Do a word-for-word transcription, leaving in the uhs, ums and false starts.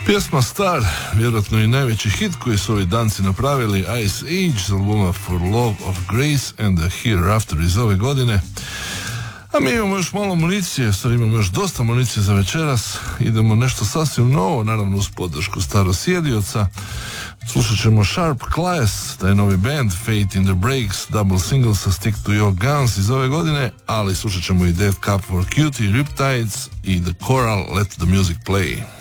Pjesma Star, vjerojatno i najveći hit koji su ovi danci napravili, Ice Age, z albuma For Love of Grace and the Hereafter iz ove godine. A mi imamo još malo municije, stvari imamo još dosta municije za večeras. Idemo nešto sasvim novo, naravno uz podršku starosjedioca. Slušat ćemo Sharp Class, taj novi band, Fate in the Breaks, double single sa Stick to Your Guns iz ove godine, ali slušat ćemo i Death Cup for Cutie, Riptides i The Choral, Let the Music Play.